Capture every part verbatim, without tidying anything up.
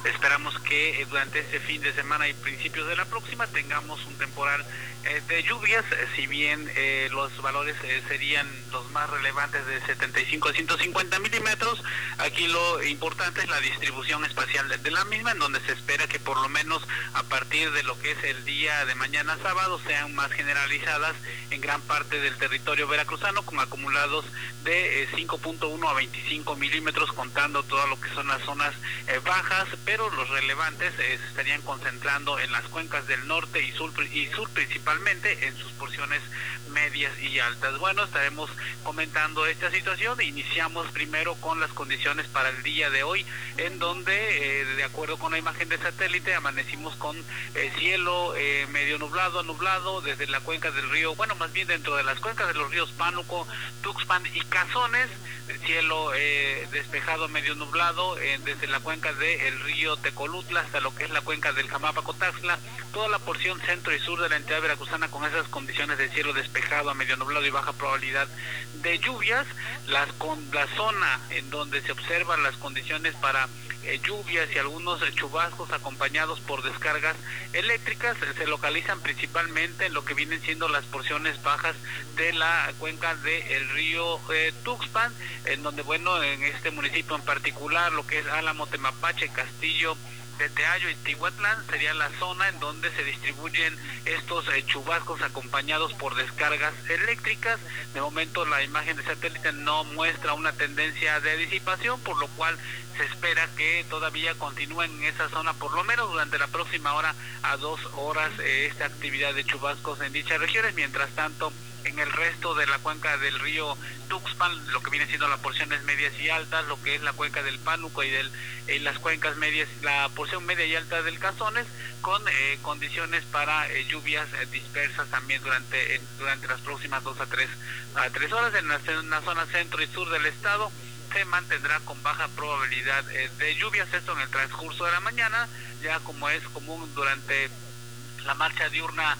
Esperamos que eh, durante este fin de semana y principios de la próxima tengamos un temporal eh, de lluvias, eh, si bien eh, los valores eh, serían los más relevantes de setenta y cinco a ciento cincuenta milímetros. Aquí lo importante es la distribución espacial de, de la misma, en donde se espera que por lo menos a partir de lo que es el día de mañana sábado sean más generalizadas en gran parte del territorio veracruzano, con acumulados de eh, cinco punto uno a veinticinco milímetros, contando todo lo que son las zonas eh, bajas, pero los relevantes eh, se estarían concentrando en las cuencas del norte y sur, y sur principalmente en sus porciones medias y altas. Bueno, estaremos comentando esta situación. Iniciamos primero con las condiciones para el día de hoy, en donde, eh, de acuerdo con la imagen de satélite, amanecimos con eh, cielo eh, medio nublado a nublado desde la cuenca del río, bueno, más bien dentro de las cuencas de los ríos Pánuco, Tuxpan y Cazones, cielo eh, despejado medio nublado eh, desde la cuenca del río Tecolutla hasta lo que es la cuenca del Jamapa-Cotaxla, toda la porción centro y sur de la entidad veracruzana con esas condiciones de cielo despejado a medio nublado y baja probabilidad de lluvias. Las con la zona en donde se observan las condiciones para eh, lluvias y algunos eh, chubascos acompañados por descargas eléctricas eh, se localizan principalmente en lo que vienen siendo las porciones bajas de la cuenca del río eh, Tuxpan, en donde, bueno, en este municipio en particular, lo que es Álamo, Temapache, Castillo de Teayo y Tihuatlán sería la zona en donde se distribuyen estos eh, chubascos acompañados por descargas eléctricas. De momento la imagen de satélite no muestra una tendencia de disipación, por lo cual se espera que todavía continúen en esa zona por lo menos durante la próxima hora a dos horas eh, esta actividad de chubascos en dichas regiones. Mientras tanto, en el resto de la cuenca del río Tuxpan, lo que viene siendo las porciones medias y altas, lo que es la cuenca del Pánuco y del y las cuencas medias, la porción media y alta del Cazones, con eh, condiciones para eh, lluvias eh, dispersas también durante eh, durante las próximas dos a tres a tres horas. En la, en la zona centro y sur del estado se mantendrá con baja probabilidad eh, de lluvias, esto en el transcurso de la mañana, ya como es común durante la marcha diurna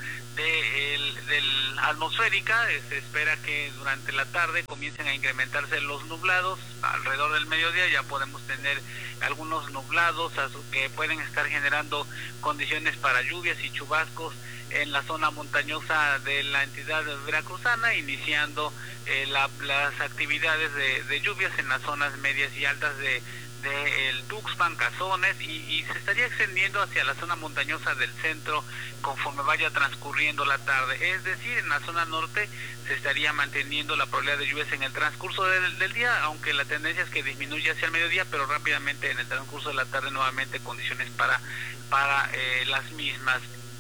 de el, del atmosférica. Eh, se espera que durante la tarde comiencen a incrementarse los nublados. Alrededor del mediodía ya podemos tener algunos nublados que pueden estar generando condiciones para lluvias y chubascos en la zona montañosa de la entidad veracruzana, iniciando eh, la, las actividades de, de lluvias en las zonas medias y altas de de el Tuxpan, Cazones, y, y se estaría extendiendo hacia la zona montañosa del centro conforme vaya transcurriendo la tarde. Es decir, en la zona norte se estaría manteniendo la probabilidad de lluvias en el transcurso del, del día, aunque la tendencia es que disminuye hacia el mediodía, pero rápidamente en el transcurso de la tarde nuevamente condiciones para, para eh, las mismas.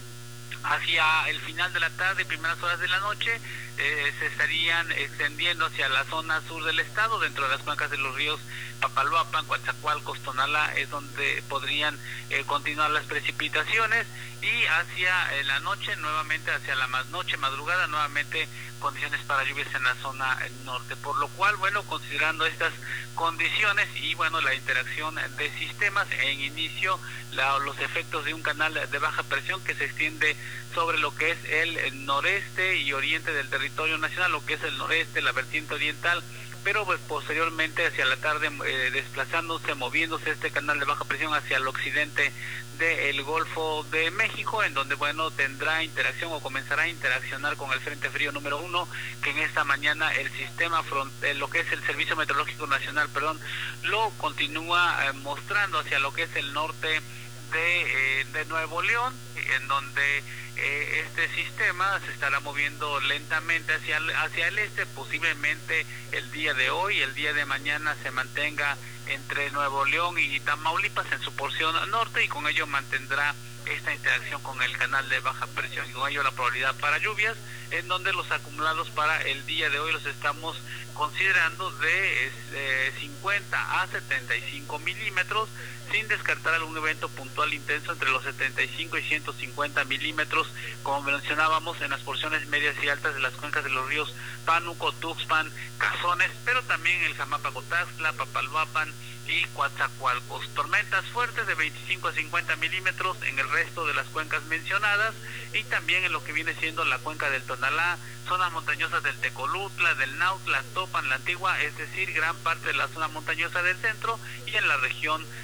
Hacia el final de la tarde y primeras horas de la noche eh, se estarían extendiendo hacia la zona sur del estado, dentro de las cuencas de los ríos Papaloapan, Coatzacoalcos, Tonalá, es donde podrían eh, continuar las precipitaciones, y hacia eh, la noche, nuevamente hacia la más noche, madrugada, nuevamente condiciones para lluvias en la zona norte. Por lo cual, bueno, considerando estas condiciones y bueno, la interacción de sistemas en inicio, la, los efectos de un canal de baja presión que se extiende sobre lo que es el noreste y oriente del territorio nacional, lo que es el noreste, la vertiente oriental, pero pues posteriormente hacia la tarde eh, desplazándose, moviéndose este canal de baja presión hacia el occidente del Golfo de México, en donde bueno tendrá interacción o comenzará a interaccionar con el Frente Frío número uno, que en esta mañana el sistema front, eh, lo que es el Servicio Meteorológico Nacional, perdón, lo continúa eh, mostrando hacia lo que es el norte de, eh, de Nuevo León, en donde eh, este sistema se estará moviendo lentamente hacia el, hacia el este. Posiblemente el día de hoy, el día de mañana se mantenga entre Nuevo León y Tamaulipas en su porción norte, y con ello mantendrá esta interacción con el canal de baja presión y con ello la probabilidad para lluvias, en donde los acumulados para el día de hoy los estamos considerando de eh, cincuenta a setenta y cinco milímetros, sin descartar algún evento puntual intenso entre los setenta y cinco y ciento cincuenta milímetros, como mencionábamos en las porciones medias y altas de las cuencas de los ríos Pánuco, Tuxpan, Cazones, pero también el Jamapa-Cotaxla, Papaloapan y Coatzacoalcos. Tormentas fuertes de veinticinco a cincuenta milímetros en el resto de las cuencas mencionadas, y también en lo que viene siendo la cuenca del Tonalá, zonas montañosas del Tecolutla, del Nautla, Topan, la Antigua, es decir, gran parte de la zona montañosa del centro, y en la región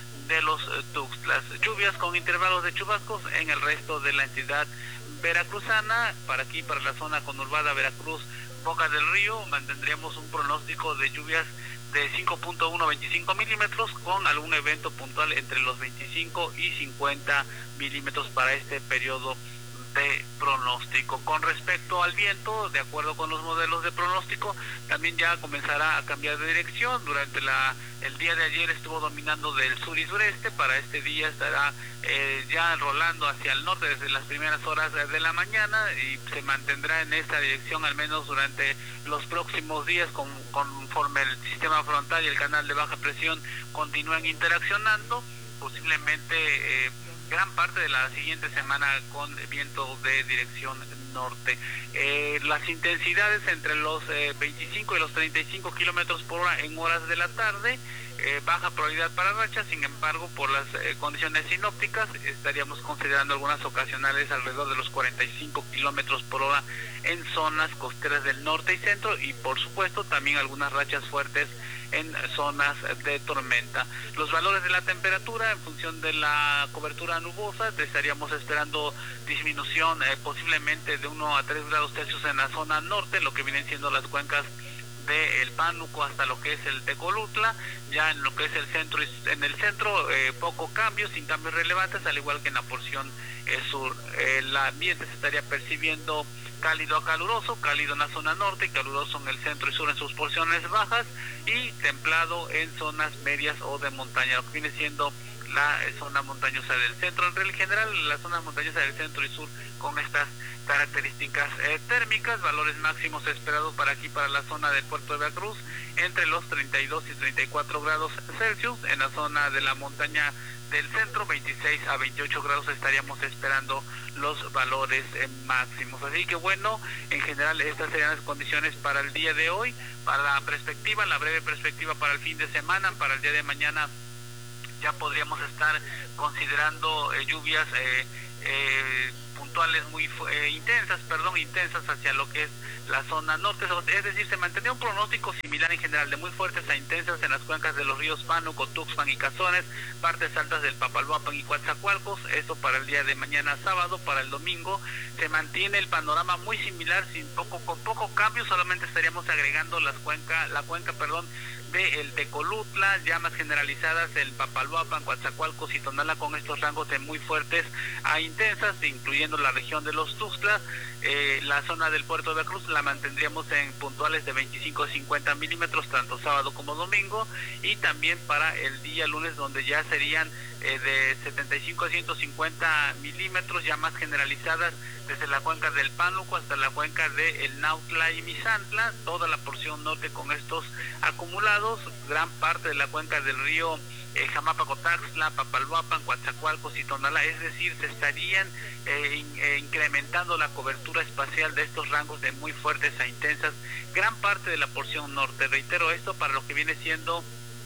de los eh, Tuxtlas. Lluvias con intervalos de chubascos en el resto de la entidad veracruzana. Para aquí, para la zona conurbada Veracruz, Boca del Río, mantendríamos un pronóstico de lluvias de cinco punto uno a veinticinco milímetros, con algún evento puntual entre los veinticinco y cincuenta milímetros para este periodo de pronóstico. Con respecto al viento, de acuerdo con los modelos de pronóstico, también ya comenzará a cambiar de dirección. Durante la el día de ayer estuvo dominando del sur y sureste. Para este día estará eh, ya rolando hacia el norte desde las primeras horas de la mañana y se mantendrá en esta dirección al menos durante los próximos días, con, conforme el sistema frontal y el canal de baja presión continúen interaccionando. Posiblemente eh, gran parte de la siguiente semana con viento de dirección norte. Eh, las intensidades entre los eh, veinticinco y los treinta y cinco kilómetros por hora en horas de la tarde, eh, baja probabilidad para rachas. Sin embargo, por las eh, condiciones sinópticas, estaríamos considerando algunas ocasionales alrededor de los cuarenta y cinco kilómetros por hora en zonas costeras del norte y centro, y por supuesto también algunas rachas fuertes en zonas de tormenta. Los valores de la temperatura, en función de la cobertura nubosa, estaríamos esperando disminución eh, posiblemente de uno a tres grados Celsius en la zona norte, lo que vienen siendo las cuencas del Pánuco hasta lo que es el Tecolutla. Ya en lo que es el centro, en el centro eh, poco cambio, sin cambios relevantes, al igual que en la porción eh, sur. Eh, el ambiente se estaría percibiendo cálido a caluroso, cálido en la zona norte, caluroso en el centro y sur en sus porciones bajas, y templado en zonas medias o de montaña, lo que viene siendo la eh, zona montañosa del centro. En general, la zona montañosa del centro y sur con estas características eh, térmicas. Valores máximos esperados para aquí, para la zona del puerto de Veracruz, entre los treinta y dos y treinta y cuatro grados Celsius. En la zona de la montaña del centro, veintiséis a veintiocho grados estaríamos esperando los valores eh, máximos. Así que bueno, en general estas serían las condiciones para el día de hoy. Para la perspectiva, la breve perspectiva para el fin de semana, para el día de mañana ya podríamos estar considerando eh, lluvias eh, eh, puntuales muy eh, intensas, perdón, intensas hacia lo que es la zona norte, es decir, se mantendría un pronóstico similar en general de muy fuertes a intensas en las cuencas de los ríos Pánuco, Tuxpan y Cazones, partes altas del Papaloapan y Coatzacoalcos. Esto para el día de mañana sábado. Para el domingo se mantiene el panorama muy similar, sin poco con poco cambio, solamente estaríamos agregando las cuenca, la cuenca, perdón, de el Tecolutla, llamas generalizadas el Papaloapan, Coatzacoalcos y Tonalá, con estos rangos de muy fuertes a intensas, incluyendo la región de los Tuxtlas. Eh, la zona del puerto de Veracruz la mantendríamos en puntuales de veinticinco a cincuenta milímetros, tanto sábado como domingo, y también para el día lunes, donde ya serían eh, de setenta y cinco a ciento cincuenta milímetros, ya más generalizadas desde la cuenca del Pánuco hasta la cuenca de el Nautla y Misantla, toda la porción norte con estos acumulados, gran parte de la cuenca del río eh, Jamapa-Cotaxtla, Papaloapan, Coatzacoalcos y Tonalá. Es decir, se estarían eh, in, eh, incrementando la cobertura espacial de estos rangos de muy fuertes a intensas, gran parte de la porción norte. Reitero esto para lo que viene siendo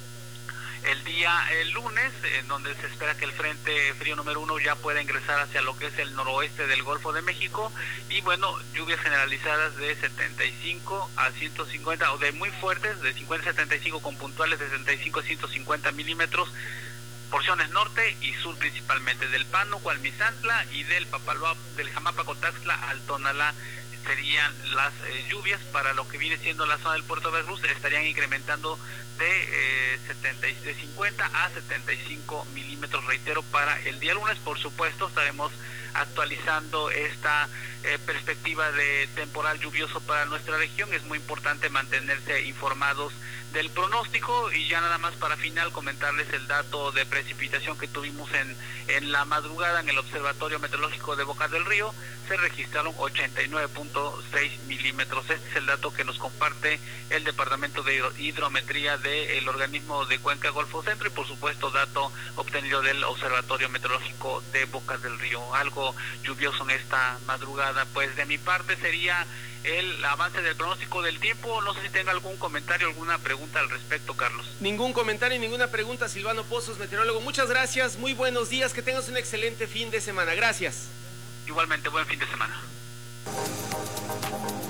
el día el lunes, en donde se espera que el frente frío número uno ya pueda ingresar hacia lo que es el noroeste del Golfo de México, y bueno, lluvias generalizadas de setenta y cinco a ciento cincuenta, o de muy fuertes, de cincuenta a setenta y cinco, con puntuales de setenta y cinco a ciento cincuenta milímetros, porciones norte y sur principalmente, del Pánuco al Misantla y del Papaloapan, del Jamapa-Cotaxtla al Tonalá. Serían las eh, lluvias. Para lo que viene siendo la zona del puerto de Veracruz, estarían incrementando de, eh, setenta, de cincuenta a setenta y cinco milímetros, reitero, para el día lunes. Por supuesto, estaremos actualizando esta eh, perspectiva de temporal lluvioso para nuestra región. Es muy importante mantenerse informados del pronóstico, y ya nada más para final comentarles el dato de precipitación que tuvimos en, en la madrugada en el Observatorio Meteorológico de Boca del Río. Se registraron ochenta y nueve punto seis milímetros. Este es el dato que nos comparte el Departamento de Hidrometría del organismo de Cuenca Golfo Centro, y por supuesto dato obtenido del Observatorio Meteorológico de Boca del Río. Algo lluvioso en esta madrugada. Pues de mi parte sería el avance del pronóstico del tiempo. No sé si tenga algún comentario, alguna pregunta al respecto, Carlos. Ningún comentario, ninguna pregunta. Silvano Pozos, meteorólogo, muchas gracias, muy buenos días, que tengas un excelente fin de semana. Gracias. Igualmente, buen fin de semana.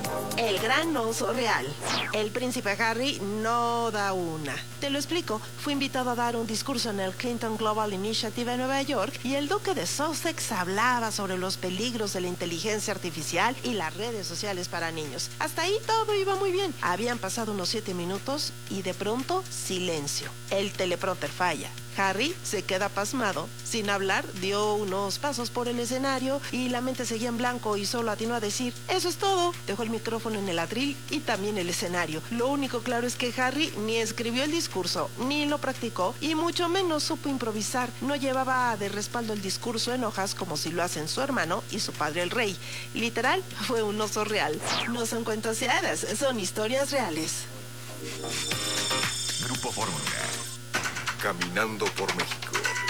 El gran oso real. El príncipe Harry no da una. Te lo explico. Fue invitado a dar un discurso en el Clinton Global Initiative en Nueva York y el duque de Sussex hablaba sobre los peligros de la inteligencia artificial y las redes sociales para niños. Hasta ahí todo iba muy bien. Habían pasado unos siete minutos y de pronto silencio. El teleprompter falla. Harry se queda pasmado. Sin hablar, dio unos pasos por el escenario y la mente seguía en blanco y solo atinó a decir, eso es todo. Dejó el micrófono en el atril y también el escenario. Lo único claro es que Harry ni escribió el discurso, ni lo practicó y mucho menos supo improvisar. No llevaba de respaldo el discurso en hojas como si lo hacen su hermano y su padre el rey. Literal, fue un oso real. No son cuentos de hadas, son historias reales. Grupo Fórmula. Caminando por México.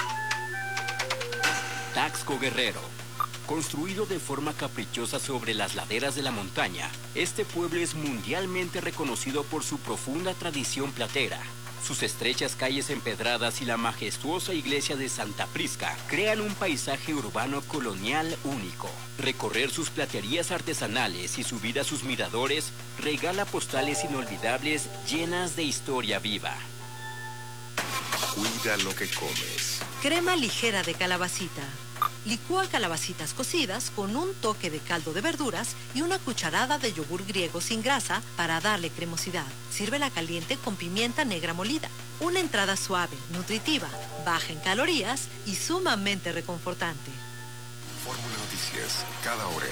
Taxco Guerrero. Construido de forma caprichosa sobre las laderas de la montaña, este pueblo es mundialmente reconocido por su profunda tradición platera. Sus estrechas calles empedradas y la majestuosa iglesia de Santa Prisca crean un paisaje urbano colonial único. Recorrer sus platerías artesanales y subir a sus miradores regala postales inolvidables llenas de historia viva. Cuida lo que comes. Crema ligera de calabacita. Licúa calabacitas cocidas con un toque de caldo de verduras y una cucharada de yogur griego sin grasa para darle cremosidad. Sírvela caliente con pimienta negra molida. Una entrada suave, nutritiva, baja en calorías y sumamente reconfortante. Fórmula Noticias, cada hora.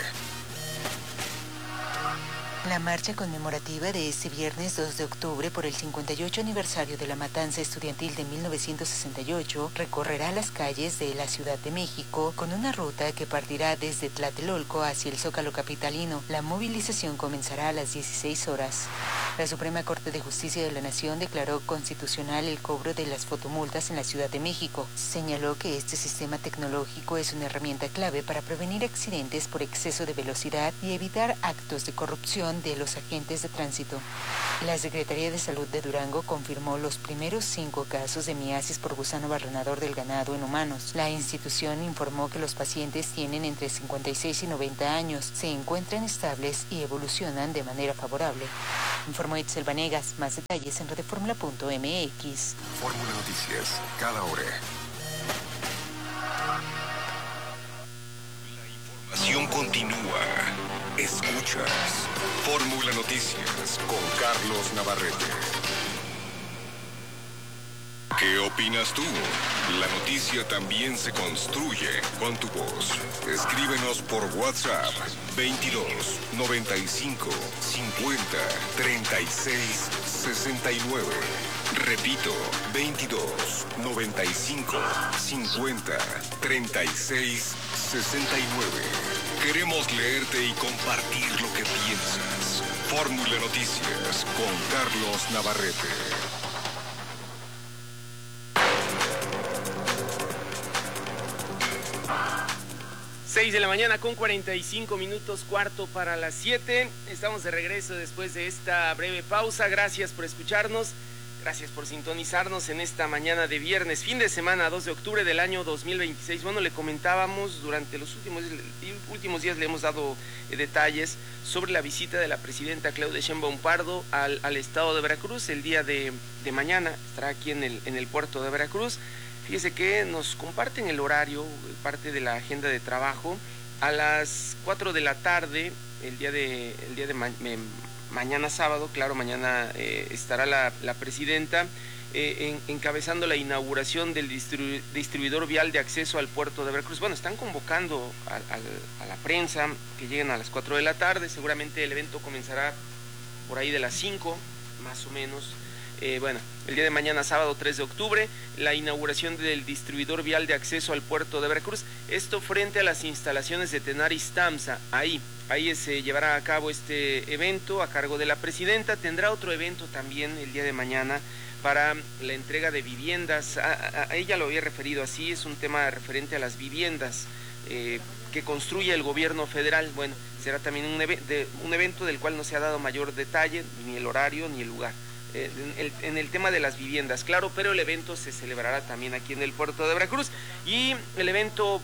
La marcha conmemorativa de este viernes dos de octubre por el cincuenta y ocho aniversario de la matanza estudiantil de mil novecientos sesenta y ocho recorrerá las calles de la Ciudad de México con una ruta que partirá desde Tlatelolco hacia el Zócalo capitalino. La movilización comenzará a las dieciséis horas. La Suprema Corte de Justicia de la Nación declaró constitucional el cobro de las fotomultas en la Ciudad de México. Señaló que este sistema tecnológico es una herramienta clave para prevenir accidentes por exceso de velocidad y evitar actos de corrupción de los agentes de tránsito. La Secretaría de Salud de Durango confirmó los primeros cinco casos de miasis por gusano barrenador del ganado en humanos. La institución informó que los pacientes tienen entre cincuenta y seis y noventa años, se encuentran estables y evolucionan de manera favorable. Informó Itzel Vanegas. Más detalles en redefórmula punto m x. Fórmula Noticias, cada hora. La información continúa. Escuchas Fórmula Noticias con Carlos Navarrete. ¿Qué opinas tú? La noticia también se construye con tu voz. Escríbenos por WhatsApp veintidós, noventa y cinco, cincuenta, treinta y seis, sesenta y nueve. Repito, veintidós, noventa y cinco, cincuenta, treinta y seis, sesenta y nueve. Queremos leerte y compartir lo que piensas. Fórmula Noticias con Carlos Navarrete. seis de la mañana con cuarenta y cinco minutos, cuarto para las siete. Estamos de regreso después de esta breve pausa. Gracias por escucharnos. Gracias por sintonizarnos en esta mañana de viernes, fin de semana, dos de octubre del año dos mil veintiséis. Bueno, le comentábamos durante los últimos, últimos días, le hemos dado eh, detalles sobre la visita de la presidenta Claudia Sheinbaum Pardo al, al estado de Veracruz. El día de, de mañana estará aquí en el, en el puerto de Veracruz. Fíjese que nos comparten el horario, parte de la agenda de trabajo. A las cuatro de la tarde, el día de, el día de ma me, mañana sábado, claro, mañana eh, estará la, la presidenta eh, en, encabezando la inauguración del distribu distribuidor vial de acceso al puerto de Veracruz. Bueno, están convocando a, a, a la prensa que lleguen a las cuatro de la tarde. Seguramente el evento comenzará por ahí de las cinco, más o menos. Eh, bueno, el día de mañana, sábado tres de octubre, la inauguración del distribuidor vial de acceso al puerto de Veracruz. Esto frente a las instalaciones de Tenaris Tamsa. Ahí, ahí se llevará a cabo este evento a cargo de la presidenta. Tendrá otro evento también el día de mañana para la entrega de viviendas. A, a, a ella lo había referido así, es un tema referente a las viviendas eh, que construye el gobierno federal. Bueno, será también un, ev de, un evento del cual no se ha dado mayor detalle, ni el horario ni el lugar. En el, en el tema de las viviendas, claro, pero el evento se celebrará también aquí en el puerto de Veracruz y el evento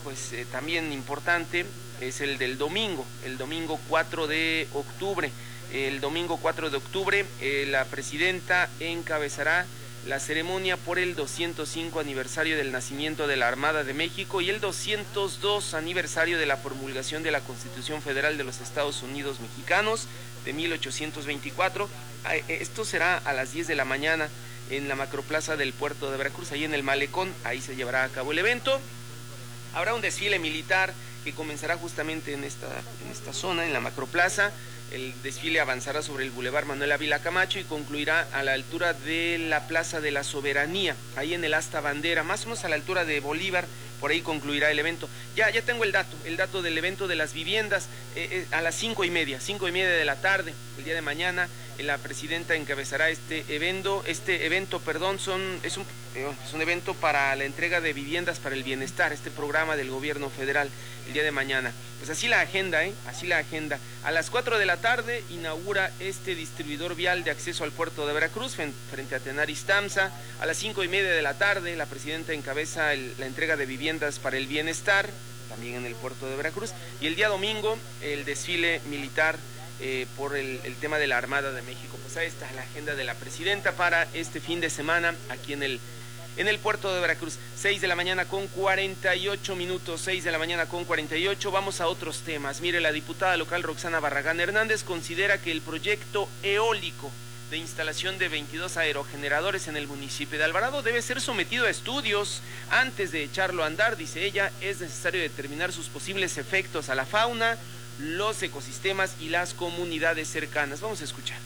pues eh, también importante es el del domingo, el domingo cuatro de octubre. El domingo cuatro de octubre eh, la presidenta encabezará la ceremonia por el doscientos cinco aniversario del nacimiento de la Armada de México y el doscientos dos aniversario de la promulgación de la Constitución Federal de los Estados Unidos Mexicanos de mil ochocientos veinticuatro. Esto será a las diez de la mañana en la macroplaza del puerto de Veracruz, ahí en el malecón, ahí se llevará a cabo el evento. Habrá un desfile militar que comenzará justamente en esta, en esta zona, en la macroplaza. El desfile avanzará sobre el Boulevard Manuel Ávila Camacho y concluirá a la altura de la Plaza de la Soberanía, ahí en el asta bandera, más o menos a la altura de Bolívar, por ahí concluirá el evento. Ya, ya tengo el dato, el dato del evento de las viviendas, eh, eh, a las cinco y media, cinco y media de la tarde, el día de mañana, eh, la presidenta encabezará este evento, este evento, perdón, son, es un, eh, es un evento para la entrega de viviendas para el bienestar, este programa del gobierno federal, el día de mañana. Pues así la agenda, ¿eh? Así la agenda. A las cuatro de la tarde inaugura este distribuidor vial de acceso al puerto de Veracruz frente a Tenaris Tamsa. A las cinco y media de la tarde la presidenta encabeza el, la entrega de viviendas para el bienestar, también en el puerto de Veracruz. Y el día domingo el desfile militar eh, por el, el tema de la Armada de México. Pues ahí está la agenda de la presidenta para este fin de semana aquí en el En el puerto de Veracruz. Seis de la mañana con cuarenta y ocho minutos, seis de la mañana con cuarenta y ocho. Vamos a otros temas. Mire, la diputada local Roxana Barragán Hernández considera que el proyecto eólico de instalación de veintidós aerogeneradores en el municipio de Alvarado debe ser sometido a estudios antes de echarlo a andar. Dice ella, es necesario determinar sus posibles efectos a la fauna, los ecosistemas y las comunidades cercanas. Vamos a escuchar.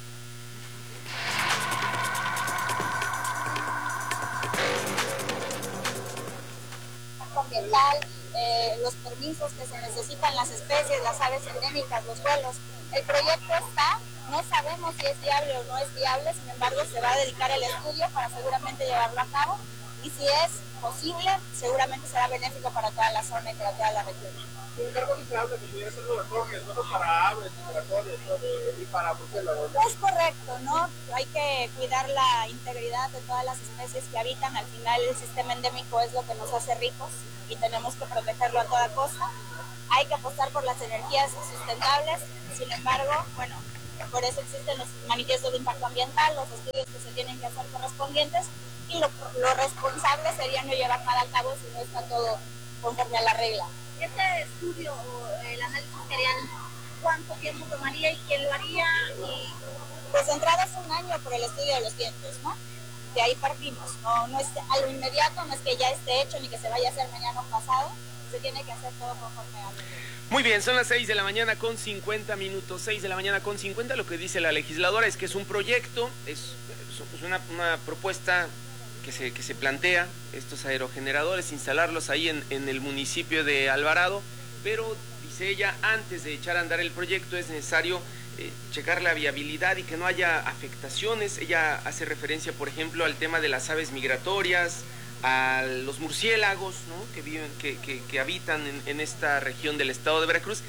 Ambiental, eh, los permisos que se necesitan, las especies, las aves endémicas, los vuelos. El proyecto está, no sabemos si es viable o no es viable, sin embargo se va a dedicar el estudio para seguramente llevarlo a cabo y si es posible, seguramente será benéfico para toda la zona y para toda la región. Sin embargo, se habla que pudiera ser retornos, no para aves, migratorias y para murciélagos. Es correcto, ¿no? Hay que cuidar la integridad de todas las especies que habitan. Al final el sistema endémico es lo que nos hace ricos y tenemos que protegerlo a toda costa. Hay que apostar por las energías sustentables, sin embargo, bueno, por eso existen los manifiestos de impacto ambiental, los estudios que se tienen que hacer correspondientes y lo, lo responsable sería no llevar nada a cabo si no está todo conforme a la regla. Este estudio o el análisis material, ¿cuánto tiempo tomaría y quién lo haría? Y... Pues de entrada es un año por el estudio de los vientos, ¿no? De ahí partimos, no, no es algo inmediato, no es que ya esté hecho ni que se vaya a hacer mañana o pasado, se tiene que hacer todo conforme a la ley. Muy bien, son las seis de la mañana con cincuenta minutos, seis de la mañana con cincuenta, lo que dice la legisladora es que es un proyecto, es, es una, una propuesta que se, que se plantea, estos aerogeneradores, instalarlos ahí en, en el municipio de Alvarado, pero dice ella, antes de echar a andar el proyecto es necesario eh, checar la viabilidad y que no haya afectaciones. Ella hace referencia, por ejemplo, al tema de las aves migratorias, a los murciélagos, ¿no? que viven, que, que, que habitan en, en esta región del estado de Veracruz,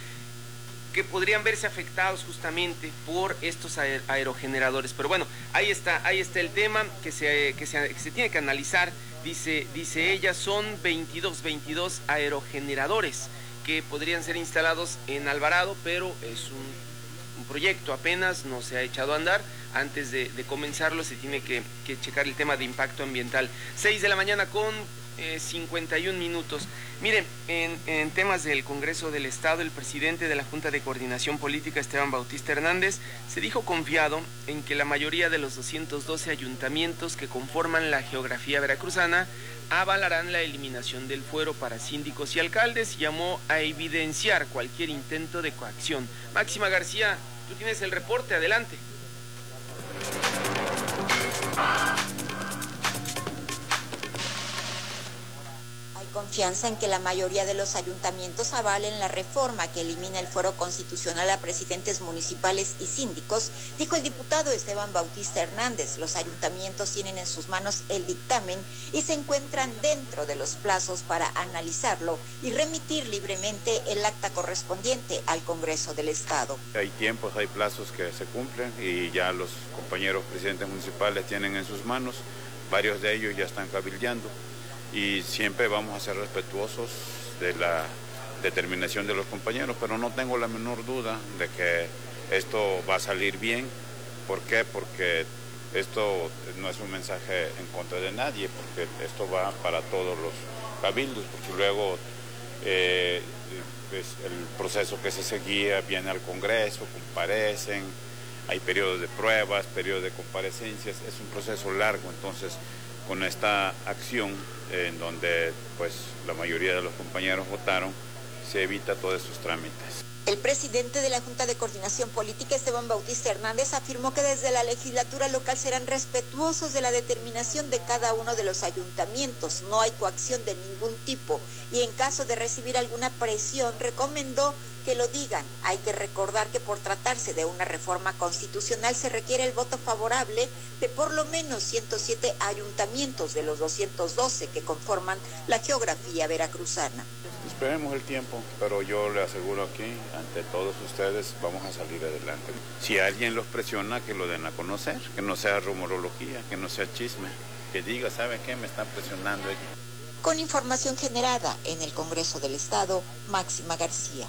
que podrían verse afectados justamente por estos aerogeneradores. Pero bueno, ahí está, ahí está el tema que se, que se, que se tiene que analizar. Dice, dice ella, son veintidós, veintidós aerogeneradores que podrían ser instalados en Alvarado, pero es un, un proyecto apenas, no se ha echado a andar. Antes de, de comenzarlo se tiene que, que checar el tema de impacto ambiental. seis de la mañana con eh, cincuenta y un minutos. Miren, en, en temas del Congreso del Estado, el presidente de la Junta de Coordinación Política, Esteban Bautista Hernández, se dijo confiado en que la mayoría de los doscientos doce ayuntamientos que conforman la geografía veracruzana avalarán la eliminación del fuero para síndicos y alcaldes y llamó a evidenciar cualquier intento de coacción. Máxima García, tú tienes el reporte, adelante. Hay confianza en que la mayoría de los ayuntamientos avalen la reforma que elimina el fuero constitucional a presidentes municipales y síndicos, dijo el diputado Esteban Bautista Hernández. Los ayuntamientos tienen en sus manos el dictamen y se encuentran dentro de los plazos para analizarlo y remitir libremente el acta correspondiente al Congreso del Estado. Hay tiempos, hay plazos que se cumplen y ya los compañeros presidentes municipales tienen en sus manos, varios de ellos ya están cabildeando y siempre vamos a ser respetuosos de la determinación de los compañeros, pero no tengo la menor duda de que esto va a salir bien. ¿Por qué? Porque esto no es un mensaje en contra de nadie, porque esto va para todos los cabildos, porque luego eh, pues, el proceso que se seguía viene al Congreso, comparecen, hay periodos de pruebas, periodos de comparecencias, es un proceso largo. Entonces con esta acción eh, en donde pues la mayoría de los compañeros votaron, se evita todos esos trámites. El presidente de la Junta de Coordinación Política, Esteban Bautista Hernández, afirmó que desde la legislatura local serán respetuosos de la determinación de cada uno de los ayuntamientos. No hay coacción de ningún tipo y en caso de recibir alguna presión, recomendó que lo digan. Hay que recordar que por tratarse de una reforma constitucional se requiere el voto favorable de por lo menos ciento siete ayuntamientos de los doscientos doce que conforman la geografía veracruzana. Esperemos el tiempo, pero yo le aseguro aquí, ante todos ustedes, vamos a salir adelante. Si alguien los presiona, que lo den a conocer, que no sea rumorología, que no sea chisme, que diga, ¿sabe qué? Me están presionando. Con información generada en el Congreso del Estado, Máxima García.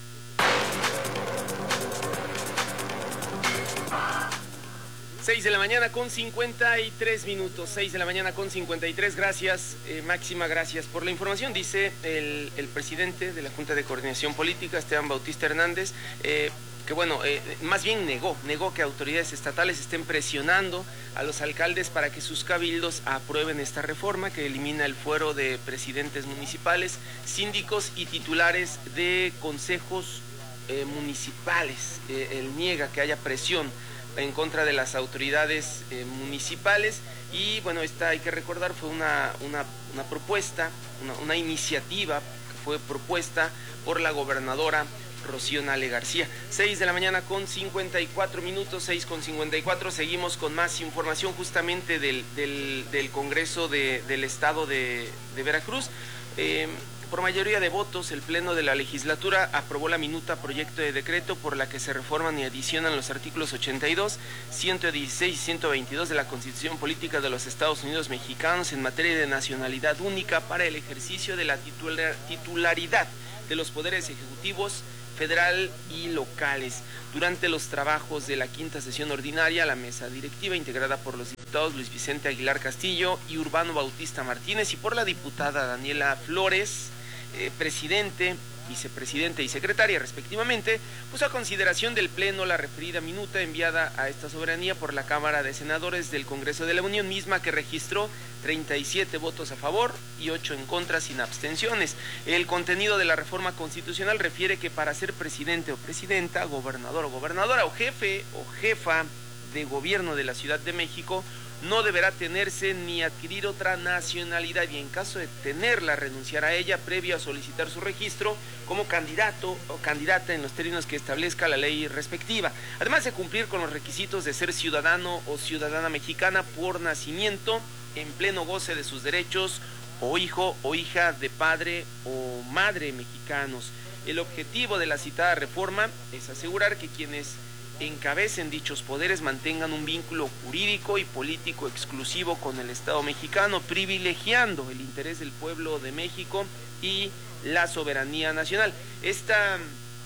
seis de la mañana con cincuenta y tres minutos, seis de la mañana con cincuenta y tres, gracias eh, Máxima, gracias por la información. Dice el, el presidente de la Junta de Coordinación Política, Esteban Bautista Hernández, eh, que bueno, eh, más bien negó, negó que autoridades estatales estén presionando a los alcaldes para que sus cabildos aprueben esta reforma que elimina el fuero de presidentes municipales, síndicos y titulares de consejos eh, municipales. Eh, él niega que haya presión en contra de las autoridades eh, municipales y bueno, esta hay que recordar fue una, una, una propuesta, una, una iniciativa que fue propuesta por la gobernadora Rocío Nale García. seis de la mañana con cincuenta y cuatro minutos, seis con cincuenta y cuatro, seguimos con más información justamente del, del, del Congreso de, del Estado de, de Veracruz. Eh, Por mayoría de votos, el Pleno de la Legislatura aprobó la minuta proyecto de decreto por la que se reforman y adicionan los artículos ochenta y dos, ciento dieciséis y ciento veintidós de la Constitución Política de los Estados Unidos Mexicanos en materia de nacionalidad única para el ejercicio de la titular, titularidad de los poderes ejecutivos federal y locales. Durante los trabajos de la quinta sesión ordinaria, la mesa directiva, integrada por los diputados Luis Vicente Aguilar Castillo y Urbano Bautista Martínez y por la diputada Daniela Flores, Eh, presidente, vicepresidente y secretaria respectivamente, puso a consideración del Pleno la referida minuta enviada a esta soberanía por la Cámara de Senadores del Congreso de la Unión, misma que registró treinta y siete votos a favor y ocho en contra sin abstenciones. El contenido de la reforma constitucional refiere que para ser presidente o presidenta, gobernador o gobernadora o jefe o jefa de gobierno de la Ciudad de México, no deberá tenerse ni adquirir otra nacionalidad y en caso de tenerla renunciar a ella previo a solicitar su registro como candidato o candidata en los términos que establezca la ley respectiva, además de cumplir con los requisitos de ser ciudadano o ciudadana mexicana por nacimiento en pleno goce de sus derechos o hijo o hija de padre o madre mexicanos. El objetivo de la citada reforma es asegurar que quienes encabecen dichos poderes mantengan un vínculo jurídico y político exclusivo con el Estado mexicano, privilegiando el interés del pueblo de México y la soberanía nacional. Esta,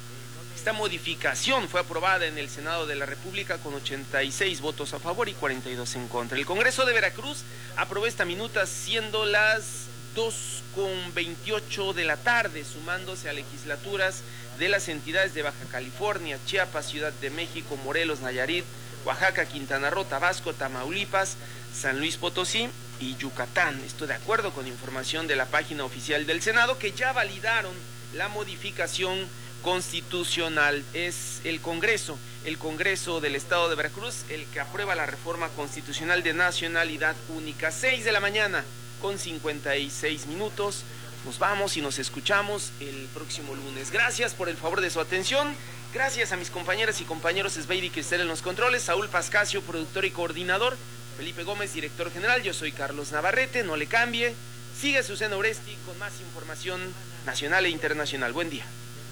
esta modificación fue aprobada en el Senado de la República con ochenta y seis votos a favor y cuarenta y dos en contra. El Congreso de Veracruz aprobó esta minuta siendo las dos con veintiocho de la tarde, sumándose a legislaturas de las entidades de Baja California, Chiapas, Ciudad de México, Morelos, Nayarit, Oaxaca, Quintana Roo, Tabasco, Tamaulipas, San Luis Potosí y Yucatán. Esto de acuerdo con información de la página oficial del Senado, que ya validaron la modificación constitucional. Es el Congreso, el Congreso del Estado de Veracruz, el que aprueba la reforma constitucional de nacionalidad única. seis de la mañana con cincuenta y seis minutos. Nos vamos y nos escuchamos el próximo lunes. Gracias por el favor de su atención. Gracias a mis compañeras y compañeros Esbeidi Cristel en los controles, Saúl Pascasio, productor y coordinador, Felipe Gómez, director general. Yo soy Carlos Navarrete, no le cambie. Sigue Susana Oresti con más información nacional e internacional. Buen día.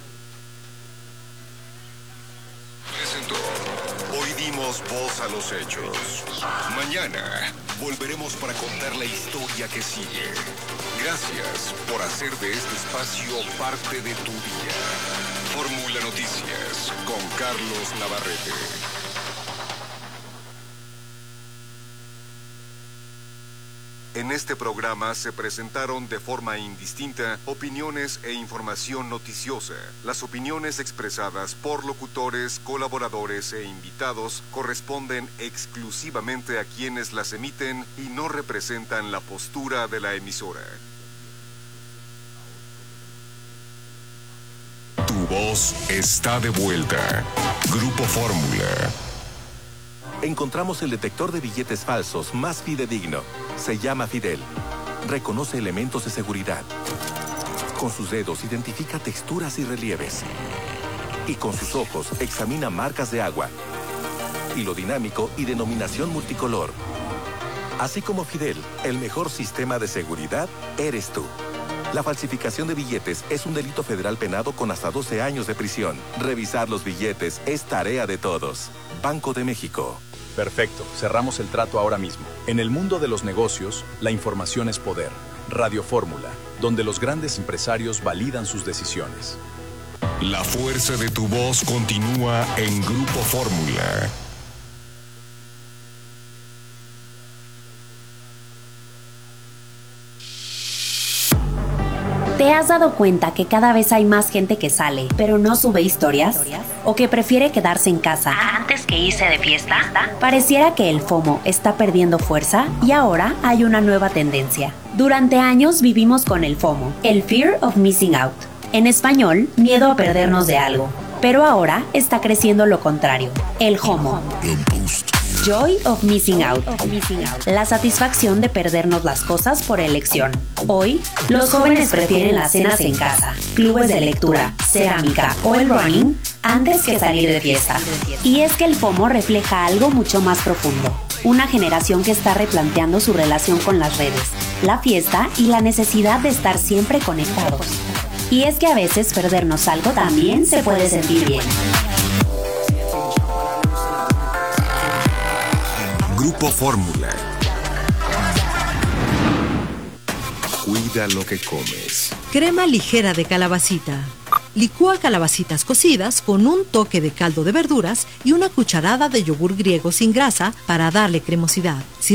Presentó. Hoy dimos voz a los hechos. Mañana volveremos para contar la historia que sigue. Gracias por hacer de este espacio parte de tu día. Fórmula Noticias con Carlos Navarrete. En este programa se presentaron de forma indistinta opiniones e información noticiosa. Las opiniones expresadas por locutores, colaboradores e invitados corresponden exclusivamente a quienes las emiten y no representan la postura de la emisora. Tu voz está de vuelta. Grupo Fórmula. Encontramos el detector de billetes falsos más fidedigno. Se llama Fidel. Reconoce elementos de seguridad. Con sus dedos identifica texturas y relieves. Y con sus ojos examina marcas de agua. Hilo dinámico y denominación multicolor. Así como Fidel, el mejor sistema de seguridad eres tú. La falsificación de billetes es un delito federal penado con hasta doce años de prisión. Revisar los billetes es tarea de todos. Banco de México. Perfecto, cerramos el trato ahora mismo. En el mundo de los negocios, la información es poder. Radio Fórmula, donde los grandes empresarios validan sus decisiones. La fuerza de tu voz continúa en Grupo Fórmula. ¿Te has dado cuenta que cada vez hay más gente que sale, pero no sube historias? ¿O que prefiere quedarse en casa antes que irse de fiesta? Pareciera que el FOMO está perdiendo fuerza y ahora hay una nueva tendencia. Durante años vivimos con el FOMO, el Fear of Missing Out. En español, miedo a perdernos de algo. Pero ahora está creciendo lo contrario, el JOMO. Joy of Missing Out. La satisfacción de perdernos las cosas por elección. Hoy, los jóvenes prefieren las cenas en casa, clubes de lectura, cerámica o el running antes que salir de fiesta. Y es que el FOMO refleja algo mucho más profundo. Una generación que está replanteando su relación con las redes, la fiesta y la necesidad de estar siempre conectados. Y es que a veces perdernos algo también se puede sentir bien. Grupo Fórmula. Cuida lo que comes. Crema ligera de calabacita. Licúa calabacitas cocidas con un toque de caldo de verduras y una cucharada de yogur griego sin grasa para darle cremosidad.